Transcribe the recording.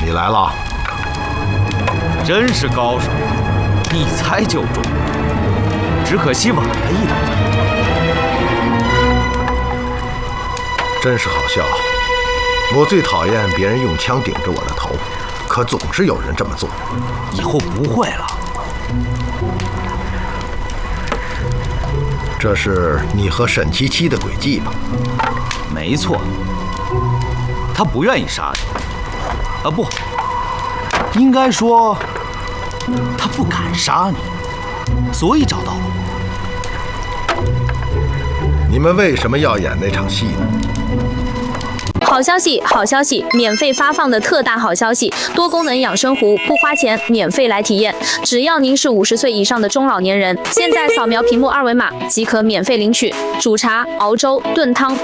你来了， 真是高手，一猜就中，只可惜晚了一点。 真是好笑。我最讨厌别人用枪顶着我的头，可总是有人这么做。 以后不会了。 这是你和沈七七的诡计吧？ 没错，他不愿意杀你，不，应该说他不敢杀你，所以找到了我。 你们为什么要演那场戏呢？ 好消息，好消息！免费发放的特大好消息，多功能养生壶不花钱，免费来体验。只要您是50岁以上的中老年人，现在扫描屏幕2维码即可免费领取。煮茶、熬粥、炖汤、